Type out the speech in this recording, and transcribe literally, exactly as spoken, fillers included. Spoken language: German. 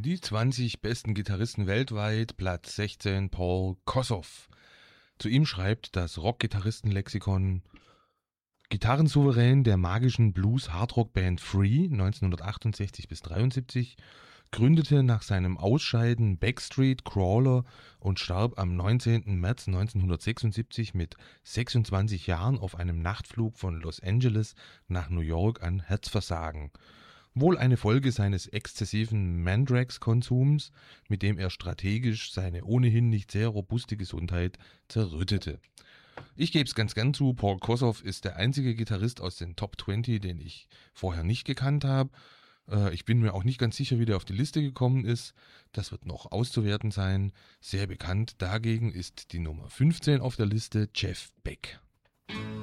Die zwanzig besten Gitarristen weltweit, Platz sechzehn, Paul Kossoff. Zu ihm schreibt das Rockgitarristenlexikon: Gitarrensouverän der magischen Blues-Hardrock-Band Free neunzehnhundertachtundsechzig bis dreiundsiebzig, gründete nach seinem Ausscheiden Backstreet Crawler und starb am neunzehnten März neunzehnhundertsechsundsiebzig mit sechsundzwanzig Jahren auf einem Nachtflug von Los Angeles nach New York an Herzversagen. Wohl eine Folge seines exzessiven Mandrax-Konsums, mit dem er strategisch seine ohnehin nicht sehr robuste Gesundheit zerrüttete. Ich gebe es ganz gern zu, Paul Kossoff ist der einzige Gitarrist aus den Top zwanzig, den ich vorher nicht gekannt habe. Äh, ich bin mir auch nicht ganz sicher, wie der auf die Liste gekommen ist. Das wird noch auszuwerten sein. Sehr bekannt dagegen ist die Nummer fünfzehn auf der Liste, Jeff Beck.